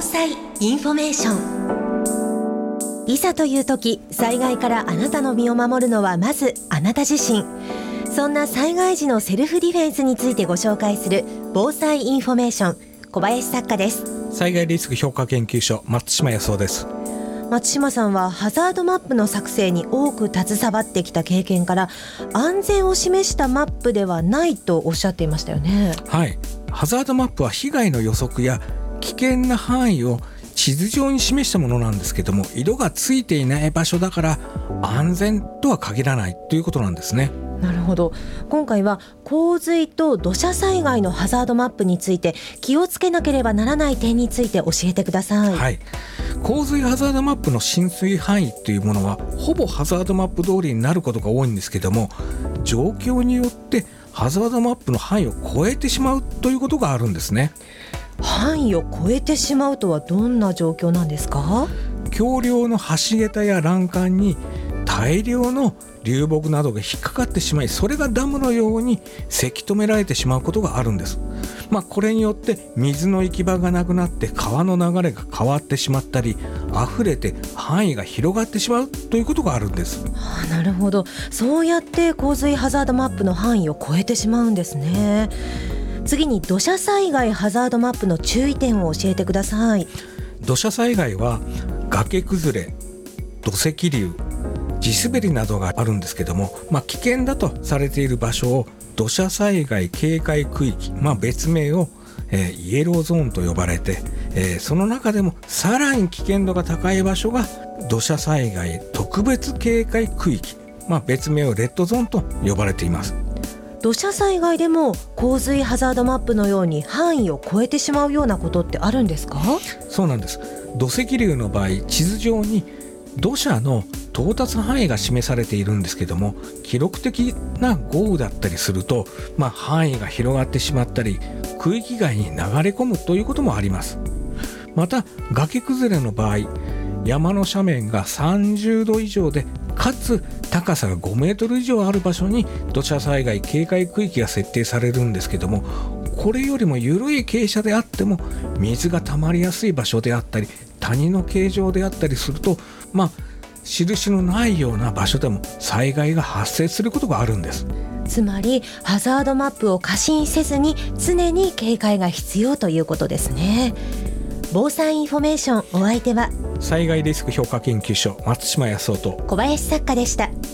災インフォメーション。いざという時、災害からあなたの身を守るのはまずあなた自身。そんな災害時のセルフディフェンスについてご紹介する防災インフォメーション、小林作家です。 災害リスク評価研究所、松島康夫です。 松島さんはハザードマップの作成に多く携わってきた経験から、安全を示したマップではないとおっしゃっていましたよね。 はい、ハザードマップは被害の予測や危険な範囲を地図上に示したものなんですけども、色がついていない場所だから安全とは限らないということなんですね。 なるほど。今回は洪水と土砂災害のハザードマップについて、気をつけなければならない点について教えてください。 はい、洪水ハザードマップの浸水範囲というものはほぼハザードマップ通りになることが多いんですけども、状況によってハザードマップの範囲を超えてしまうということがあるんですね。 範囲を超えてしまうとはどんな状況なんですか？ 橋梁の橋桁や欄干に大量の流木などが引っかかってしまい、それがダムのようにせき止められてしまうことがあるんです。これによって水の行き場がなくなって川の流れが変わってしまったり、溢れて範囲が広がってしまうということがあるんです。 なるほど。そうやって洪水ハザードマップの範囲を超えてしまうんですね。次に土砂災害ハザードマップの注意点を教えてください。 土砂災害は崖崩れ、土石流、地滑りなどがあるんですけども、危険だとされている場所を土砂災害警戒区域、別名を、イエローゾーンと呼ばれて、その中でもさらに危険度が高い場所が土砂災害特別警戒区域、別名をレッドゾーンと呼ばれています。 土砂災害でも洪水ハザードマップのように範囲を超えてしまうようなことってあるんですか？ そうなんです。土石流の場合、地図上に土砂の到達範囲が示されているんですけども、記録的な豪雨だったりすると、範囲が広がってしまったり区域外に流れ込むということもあります。また崖崩れの場合、山の斜面が30度以上でかつ高さが5メートル以上ある場所に土砂災害警戒区域が設定されるんですけども、これよりも緩い傾斜であっても水が溜まりやすい場所であったり谷の形状であったりすると、印のないような場所でも災害が発生することがあるんです。 つまりハザードマップを過信せずに常に警戒が必要ということですね。防災インフォメーション、お相手は災害リスク評価研究所、松島康夫と小林作家でした。